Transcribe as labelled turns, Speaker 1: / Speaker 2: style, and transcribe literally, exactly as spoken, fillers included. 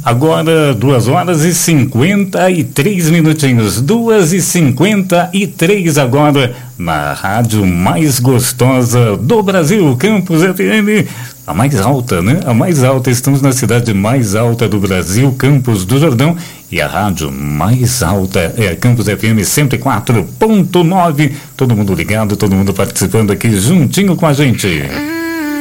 Speaker 1: Agora, duas horas e cinquenta e três minutinhos. Duas e cinquenta e três agora, na rádio mais gostosa do Brasil, Campus F M. A mais alta, né? A mais alta. Estamos na cidade mais alta do Brasil, Campos do Jordão. E a rádio mais alta é a Campus F M cento e quatro ponto nove. Todo mundo ligado, todo mundo participando aqui juntinho com a gente.